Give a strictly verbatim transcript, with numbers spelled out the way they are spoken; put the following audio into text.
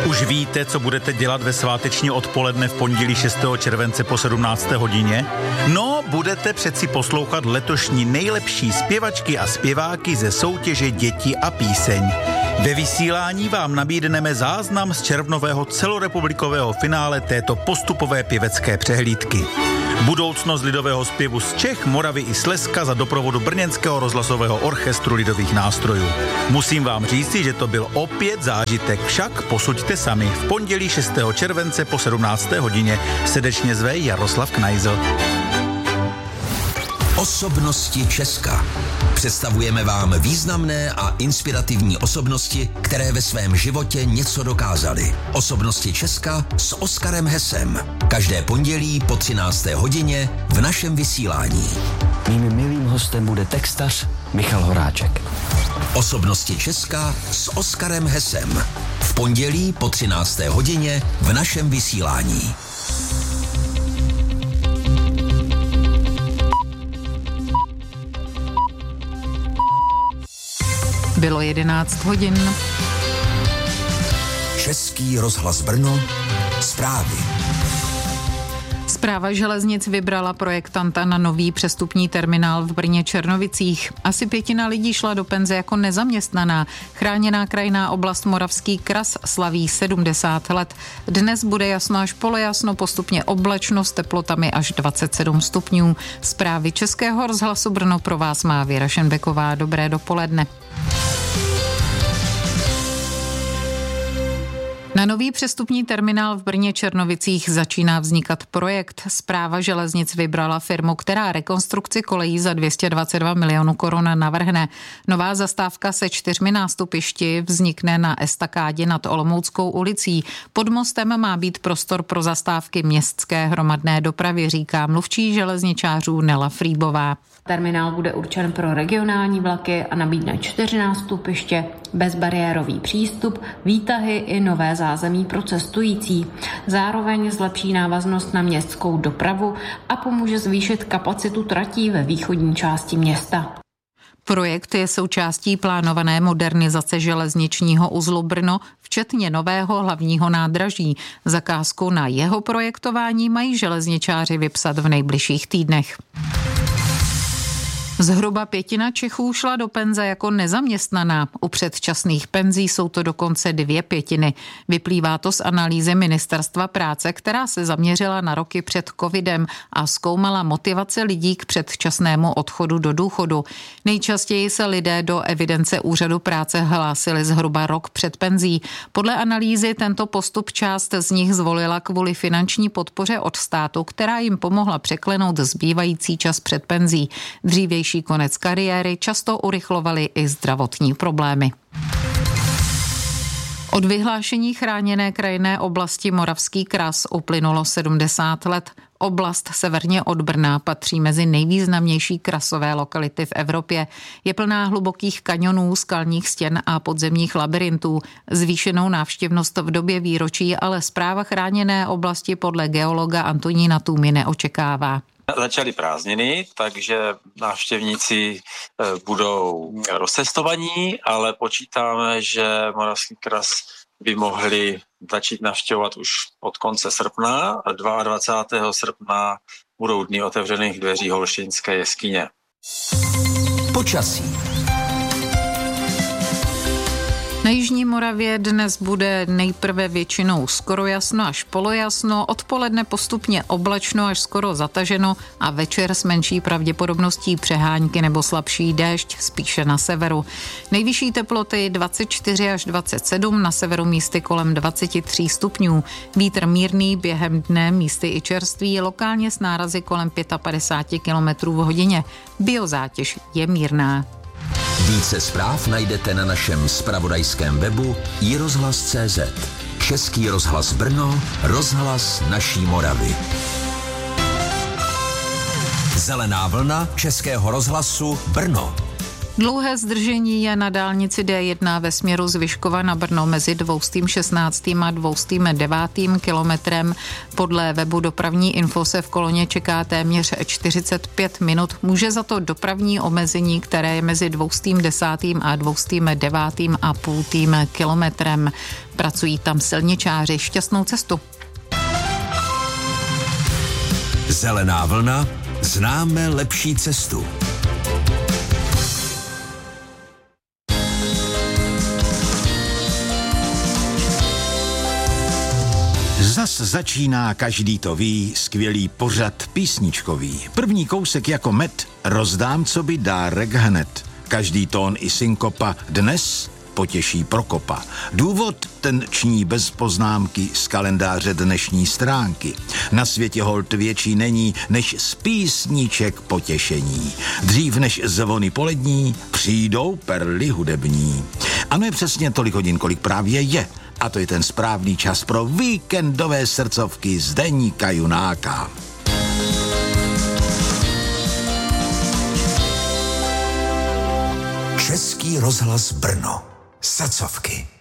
Už víte, co budete dělat ve sváteční odpoledne v pondělí šestého července po sedmnácté hodině? No, budete přeci poslouchat letošní nejlepší zpěvačky a zpěváky ze soutěže Děti a píseň. Ve vysílání vám nabídneme záznam z červnového celorepublikového finále této postupové pěvecké přehlídky. Budoucnost lidového zpěvu z Čech, Moravy i Slezska za doprovodu brněnského rozhlasového orchestru lidových nástrojů. Musím vám říci, že to byl opět zážitek, však posuďte sami. V pondělí šestého července po sedmnácté hodině srdečně zve Jaroslav Knajzl. Osobnosti Česka. Představujeme vám významné a inspirativní osobnosti, které ve svém životě něco dokázaly. Osobnosti Česka s Oskarem Hesem. Každé pondělí po třinácté hodině v našem vysílání. Mým milým hostem bude textař Michal Horáček. Osobnosti Česka s Oskarem Hesem. V pondělí po třinácté hodině v našem vysílání. Bylo jedenáct hodin. Český rozhlas Brno. Zprávy. Správa železnic vybrala projektanta na nový přestupní terminál v Brně Černovicích. Asi pětina lidí šla do penze jako nezaměstnaná. Chráněná krajinná oblast Moravský Kras slaví sedmdesát let. Dnes bude jasno až polojasno, postupně oblačno s teplotami až dvacet sedm stupňů. Zprávy Českého rozhlasu Brno pro vás má Věra Šenbeková. Dobré dopoledne. Na nový přestupní terminál v Brně Černovicích začíná vznikat projekt. Správa železnic vybrala firmu, která rekonstrukci kolejí za dvě stě dvacet dva milionů korun navrhne. Nová zastávka se čtyřmi nástupišti vznikne na estakádě nad Olomouckou ulicí. Pod mostem má být prostor pro zastávky městské hromadné dopravy, říká mluvčí železničářů Nela Frýbová. Terminál bude určen pro regionální vlaky a nabídne čtyři nástupiště, bezbariérový přístup, výtahy i nové zázemí pro cestující. Zároveň zlepší návaznost na městskou dopravu a pomůže zvýšit kapacitu tratí ve východní části města. Projekt je součástí plánované modernizace železničního uzlu Brno, včetně nového hlavního nádraží. Zakázku na jeho projektování mají železničáři vypsat v nejbližších týdnech. Zhruba pětina Čechů šla do penze jako nezaměstnaná. U předčasných penzí jsou to dokonce dvě pětiny. Vyplývá to z analýzy Ministerstva práce, která se zaměřila na roky před covidem a zkoumala motivace lidí k předčasnému odchodu do důchodu. Nejčastěji se lidé do evidence úřadu práce hlásili zhruba rok před penzí. Podle analýzy tento postup část z nich zvolila kvůli finanční podpoře od státu, která jim pomohla překlenout zbývající čas před penzí. Dřívější konec kariéry často urychlovaly i zdravotní problémy. Od vyhlášení chráněné krajinné oblasti Moravský Kras uplynulo sedmdesát let. Oblast severně od Brna patří mezi nejvýznamnější krasové lokality v Evropě. Je plná hlubokých kanionů, skalních stěn a podzemních labyrintů. Zvýšenou návštěvnost v době výročí ale správa chráněné oblasti podle geologa Antonína Tůmy neočekává. Začaly prázdniny, takže návštěvníci budou rozcestovaní, ale počítáme, že Moravský Kras by mohli začít navštěvovat už od konce srpna. dvacátého druhého srpna budou dny otevřených dveří Holštejnské jeskyně. Počasí. Na jižní Moravě dnes bude nejprve většinou skoro jasno až polojasno, odpoledne postupně oblačno až skoro zataženo a večer s menší pravděpodobností přehánky nebo slabší déšť, spíše na severu. Nejvyšší teploty dvacet čtyři až dvacet sedm, na severu místy kolem dvacet tři stupňů. Vítr mírný, během dne místy i čerstvý, lokálně s nárazy kolem padesát pět kilometrů v hodině. Biozátěž je mírná. Více zpráv najdete na našem zpravodajském webu i rozhlas tečka cé zet. Český rozhlas Brno, rozhlas naší Moravy. Zelená vlna Českého rozhlasu Brno. Dlouhé zdržení je na dálnici D jedna ve směru z Vyškova na Brno mezi dvě stě šestnáct a dvě stě devět kilometrem. Podle webu Dopravní info se v koloně čeká téměř čtyřicet pět minut. Může za to dopravní omezení, které je mezi dvě stě deset a dvě stě devět a půl kilometrem. Pracují tam silničáři. Šťastnou cestu. Zelená vlna, známe lepší cestu. Zas začíná, každý to ví, skvělý pořad písničkový. První kousek jako med rozdám, co by dárek hned. Každý tón i synkopa dnes potěší Prokopa. Důvod ten ční bez poznámky z kalendáře dnešní stránky. Na světě holt větší není, než z písniček potěšení. Dřív než zvony polední, přijdou perly hudební. Ano, je přesně tolik hodin, kolik právě je. A to je ten správný čas pro víkendové srdcovky z deníka Junáka. Český rozhlas Brno. Srdcovky.